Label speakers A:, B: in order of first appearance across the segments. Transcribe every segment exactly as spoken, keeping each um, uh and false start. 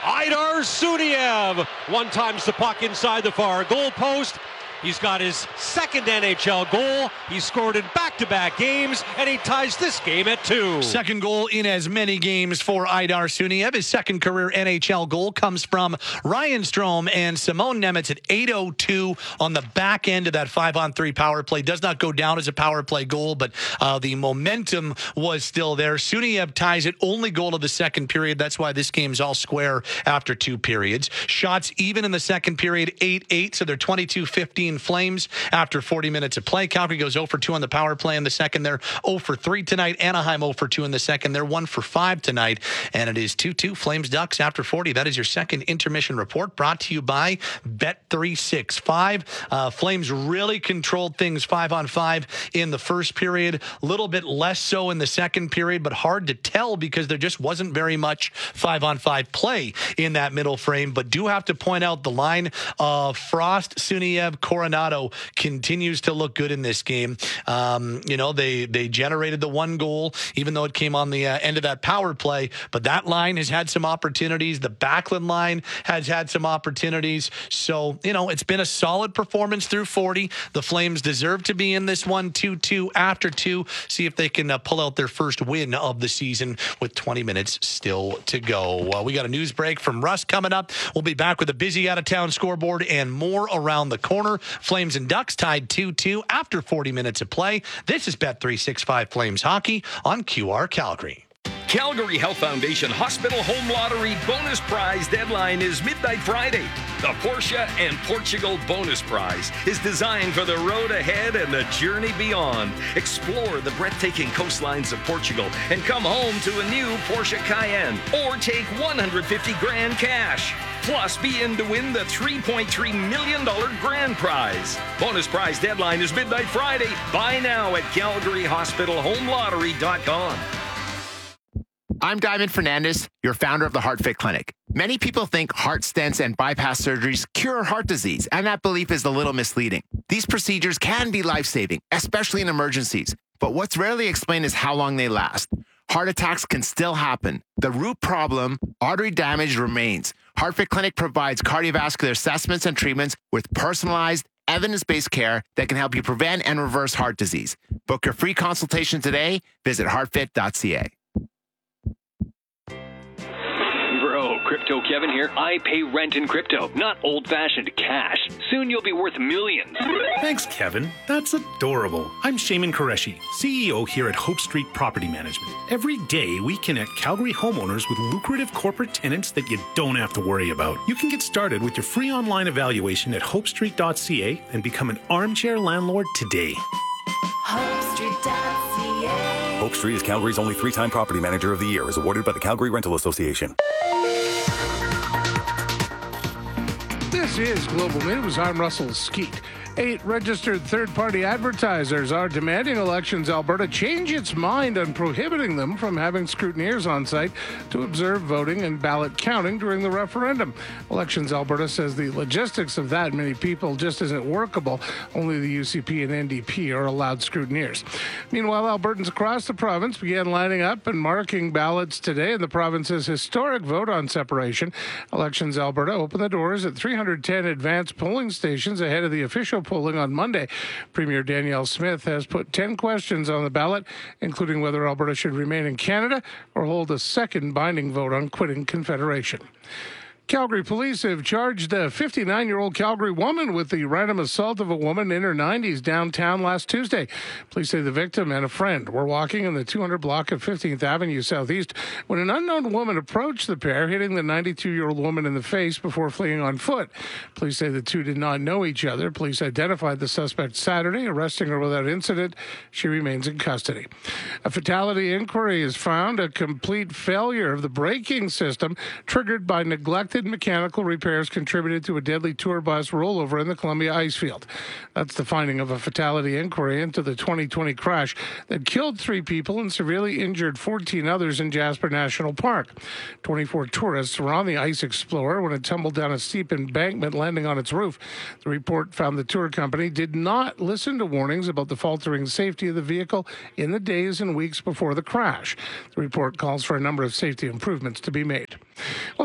A: Aidar Suniev one times the puck inside the far goal post. He's got his second N H L goal. He scored in back-to-back games, and he ties this game at two.
B: Second goal in as many games for Aidar Suniev. His second career N H L goal comes from Ryan Strome and Simone Nemec at eight oh two on the back end of that five-on-three power play. Does not go down as a power play goal, but uh, the momentum was still there. Suniev ties it, only goal of the second period. That's why this game's all square after two periods. Shots even in the second period, eight eight, so they're twenty-two fifteen Flames after forty minutes of play. Calgary goes oh for two on the power play in the second. They're oh for three tonight. Anaheim oh for two in the second. They're one for five tonight. And it is two two Flames Ducks after forty. That is your second intermission report, brought to you by Bet three sixty-five. Uh, Flames really controlled things five on five in the first period. A little bit less so in the second period, but hard to tell because there just wasn't very much five on five play in that middle frame. But do have to point out the line of Frost, Suniev, Coronado continues to look good in this game. Um, you know, they they generated the one goal, even though it came on the uh, end of that power play. But that line has had some opportunities. The Backlund line has had some opportunities. So, you know, it's been a solid performance through forty. The Flames deserve to be in this one two two after two. See if they can uh, pull out their first win of the season with twenty minutes still to go. Uh, we got a news break from Russ coming up. We'll be back with a busy out-of-town scoreboard and more around the corner. Flames and Ducks tied two two after forty minutes of play. This is Bet three sixty-five Flames Hockey on Q R Calgary.
C: Calgary Health Foundation Hospital Home Lottery bonus prize deadline is midnight Friday. The Porsche and Portugal bonus prize is designed for the road ahead and the journey beyond. Explore the breathtaking coastlines of Portugal and come home to a new Porsche Cayenne or take one hundred fifty grand cash. Plus, be in to win the three point three million dollars grand prize. Bonus prize deadline is midnight Friday. Buy now at calgary hospital home lottery dot com.
D: I'm Diamond Fernandez, your founder of the HeartFit Clinic. Many people think heart stents and bypass surgeries cure heart disease, and that belief is a little misleading. These procedures can be life-saving, especially in emergencies. But what's rarely explained is how long they last. Heart attacks can still happen. The root problem, artery damage, remains. HeartFit Clinic provides cardiovascular assessments and treatments with personalized, evidence-based care that can help you prevent and reverse heart disease. Book your free consultation today. Visit heart fit dot c a.
E: Bro, Crypto Kevin here. I pay rent in crypto, not old-fashioned cash. Soon you'll be worth millions.
F: Thanks, Kevin. That's adorable. I'm Shaman Qureshi, C E O here at Hope Street Property Management. Every day, we connect Calgary homeowners with lucrative corporate tenants that you don't have to worry about. You can get started with your free online evaluation at hope street dot c a and become an armchair landlord today.
G: hope street dot c a.
H: Hope Street is Calgary's only three-time Property Manager of the Year, is awarded by the Calgary Rental Association.
I: This is Global News. I'm Russell Skeet. Eight registered third-party advertisers are demanding Elections Alberta change its mind on prohibiting them from having scrutineers on site to observe voting and ballot counting during the referendum. Elections Alberta says the logistics of that many people just isn't workable. Only the U C P and N D P are allowed scrutineers. Meanwhile, Albertans across the province began lining up and marking ballots today in the province's historic vote on separation. Elections Alberta opened the doors at three hundred ten advanced polling stations ahead of the official polling on Monday. Premier Danielle Smith has put ten questions on the ballot, including whether Alberta should remain in Canada or hold a second binding vote on quitting Confederation. Calgary police have charged a fifty-nine-year-old Calgary woman with the random assault of a woman in her nineties downtown last Tuesday. Police say the victim and a friend were walking in the two hundred block of fifteenth Avenue Southeast when an unknown woman approached the pair, hitting the ninety-two-year-old woman in the face before fleeing on foot. Police say the two did not know each other. Police identified the suspect Saturday, arresting her without incident. She remains in custody. A fatality inquiry has found a complete failure of the braking system triggered by neglected mechanical repairs contributed to a deadly tour bus rollover in the Columbia Icefield. That's the finding of a fatality inquiry into the twenty twenty crash that killed three people and severely injured fourteen others in Jasper National Park. twenty-four tourists were on the Ice Explorer when it tumbled down a steep embankment, landing on its roof. The report found the tour company did not listen to warnings about the faltering safety of the vehicle in the days and weeks before the crash. The report calls for a number of safety improvements to be made. Well,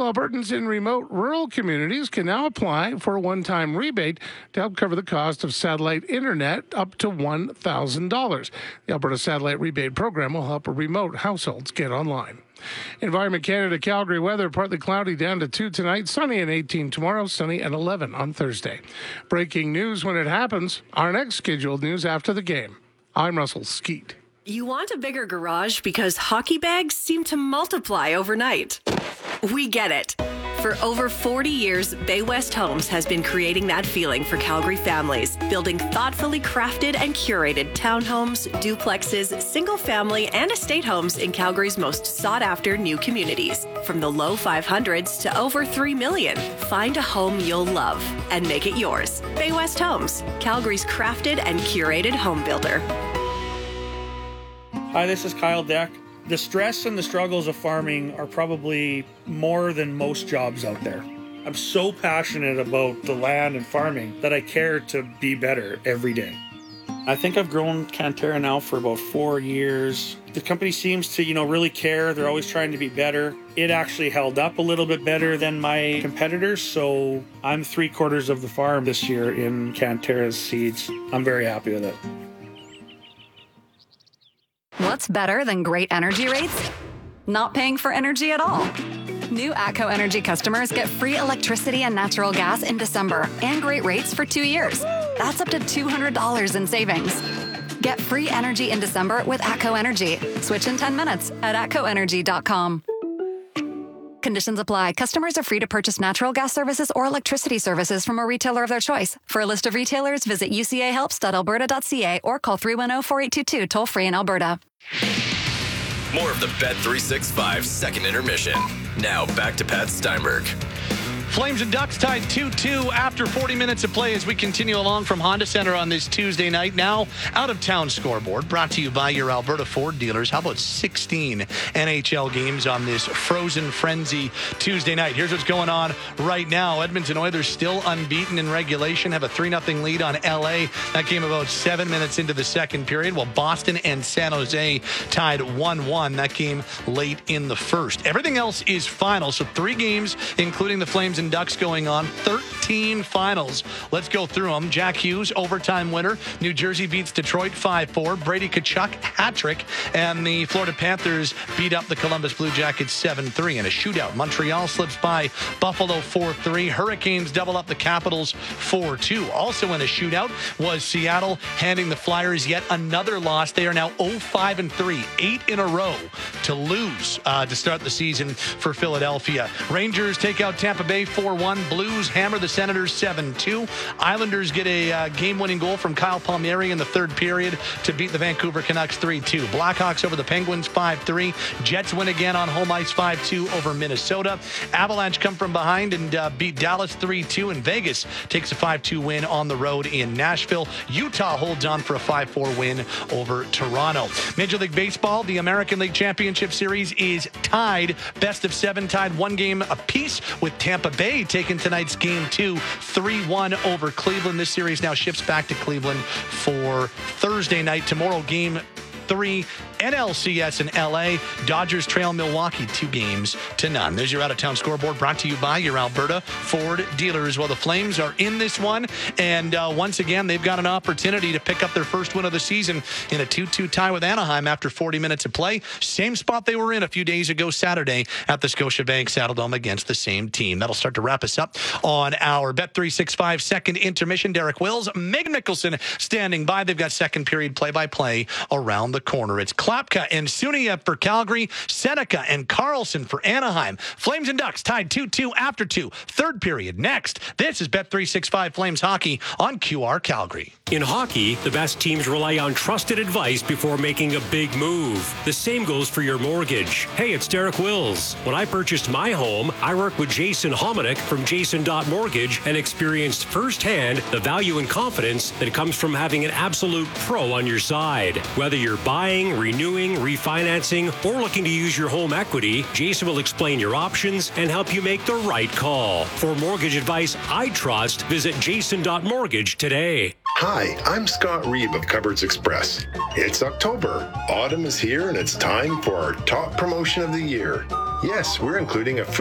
I: Well, Albertans in remote rural communities can now apply for a one-time rebate to help cover the cost of satellite internet up to one thousand dollars. The Alberta Satellite Rebate Program will help remote households get online. Environment Canada Calgary weather, partly cloudy down to two tonight, sunny and eighteen tomorrow, sunny and eleven on Thursday. Breaking news when it happens, our next scheduled news after the game. I'm Russell Skeet.
J: You want a bigger garage because hockey bags seem to multiply overnight. We get it. For over forty years, Bay West Homes has been creating that feeling for Calgary families, building thoughtfully crafted and curated townhomes, duplexes, single-family, and estate homes in Calgary's most sought-after new communities. From the low five hundreds to over three million, find a home you'll love and make it yours. Bay West Homes, Calgary's crafted and curated home builder.
K: Hi, this is Kyle Deck. The stress and the struggles of farming are probably more than most jobs out there. I'm so passionate about the land and farming that I care to be better every day. I think I've grown Cantera now for about four years. The company seems to, you know, really care. They're always trying to be better. It actually held up a little bit better than my competitors, so I'm three quarters of the farm this year in Cantera's seeds. I'm very happy with it.
L: What's better than great energy rates? Not paying for energy at all. New ATCO Energy customers get free electricity and natural gas in December and great rates for two years. That's up to two hundred dollars in savings. Get free energy in December with ATCO Energy. Switch in ten minutes at atco energy dot com. Conditions apply. Customers are free to purchase natural gas services or electricity services from a retailer of their choice. For a list of retailers, visit u c a helps dot alberta dot c a or call three one zero, four eight two two toll free in Alberta.
M: More of the Bet three sixty-five second intermission. Now back to Pat Steinberg.
B: Flames and Ducks tied two two after forty minutes of play as we continue along from Honda Center on this Tuesday night. Now, out-of-town scoreboard brought to you by your Alberta Ford dealers. How about sixteen N H L games on this frozen frenzy Tuesday night? Here's what's going on right now. Edmonton Oilers still unbeaten in regulation, have a three nothing lead on L A. That came about seven minutes into the second period, while Boston and San Jose tied one one. That game late in the first. Everything else is final, so three games, including the Flames and Ducks going on, thirteen finals. Let's go through them. Jack Hughes, overtime winner. New Jersey beats Detroit five four. Brady Tkachuk, hat trick. And the Florida Panthers beat up the Columbus Blue Jackets seven three in a shootout. Montreal slips by Buffalo four three. Hurricanes double up the Capitals four two. Also in a shootout was Seattle handing the Flyers yet another loss. They are now oh five and three, eight in a row to lose uh, to start the season for Philadelphia. Rangers take out Tampa Bay four one. Blues hammer the Senators seven two. Islanders get a uh, game-winning goal from Kyle Palmieri in the third period to beat the Vancouver Canucks three two. Blackhawks over the Penguins five three. Jets win again on home ice five two over Minnesota. Avalanche come from behind and uh, beat Dallas three two. And Vegas takes a five two win on the road in Nashville. Utah holds on for a five four win over Toronto. Major League Baseball, the American League Championship Series is tied. Best of seven tied one game apiece with Tampa Bay taking tonight's game two, three one over Cleveland. This series now shifts back to Cleveland for Thursday night. Tomorrow, game three, N L C S in L A. Dodgers trail Milwaukee two games to none. There's your out-of-town scoreboard brought to you by your Alberta Ford dealers. Well, the Flames are in this one, and uh, once again, they've got an opportunity to pick up their first win of the season in a two two tie with Anaheim after forty minutes of play. Same spot they were in a few days ago Saturday at the Scotiabank Saddledome against the same team. That'll start to wrap us up on our Bet three sixty-five second intermission. Derek Wills, Megan Mickelson standing by. They've got second period play-by-play around the corner. It's Klapka and Suniev for Calgary, Seneca and Carlson for Anaheim. Flames and Ducks tied two two after two. Third period next. This is Bet three sixty-five Flames Hockey on Q R Calgary.
N: In hockey, the best teams rely on trusted advice before making a big move. The same goes for your mortgage. Hey, it's Derek Wills. When I purchased my home, I worked with Jason Hominick from Jason dot Mortgage and experienced firsthand the value and confidence that comes from having an absolute pro on your side. Whether you're buying, renewing, refinancing, or looking to use your home equity, Jason will explain your options and help you make the right call. For mortgage advice I trust, visit Jason dot Mortgage today.
O: Hi, I'm Scott Reeb of Cupboards Express. It's October. Autumn is here and it's time for our top promotion of the year. Yes, we're including a